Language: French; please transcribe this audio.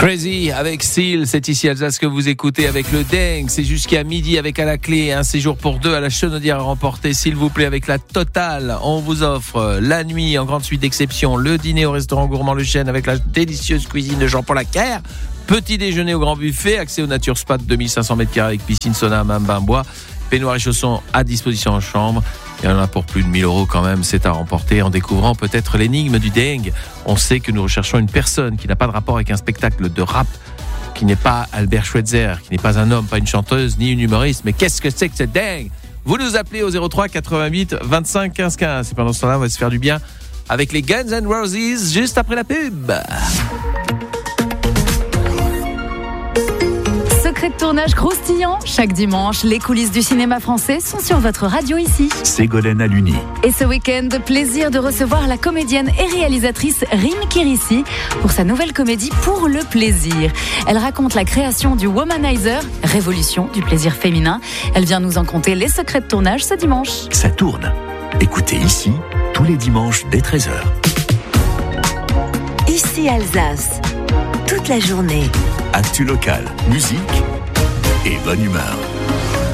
Crazy avec Seal, c'est ici Alsace que vous écoutez avec le Deng. C'est jusqu'à midi avec à la clé un séjour pour deux à la Chenaudière à remporter, s'il vous plaît, avec la totale. On vous offre la nuit en grande suite d'exception, le dîner au restaurant Gourmand Le Chêne avec la délicieuse cuisine de Jean-Paul Acquer, petit déjeuner au grand buffet, accès au Nature Spa de 2500 m² avec piscine, sauna, bain bois, peignoir et chaussons à disposition en chambre. Il y en a pour plus de 1000 € quand même, c'est à remporter en découvrant peut-être l'énigme du Deng. On sait que nous recherchons une personne qui n'a pas de rapport avec un spectacle de rap, qui n'est pas Albert Schweitzer, qui n'est pas un homme, pas une chanteuse, ni une humoriste. Mais qu'est-ce que c'est que ce Deng ? Vous nous appelez au 03 88 25 15 15. Et pendant ce temps-là, on va se faire du bien avec les Guns N' Roses juste après la pub. Secret de tournage croustillant. Chaque dimanche, les coulisses du cinéma français sont sur votre radio ici. Ségolène Aluni. Et ce week-end, plaisir de recevoir la comédienne et réalisatrice Rim Kirissi pour sa nouvelle comédie Pour le plaisir. Elle raconte la création du Womanizer, révolution du plaisir féminin. Elle vient nous en conter les secrets de tournage ce dimanche. Ça tourne. Écoutez ici, tous les dimanches dès 13h. Ici Alsace, toute la journée. Actu local, musique et bonne humeur.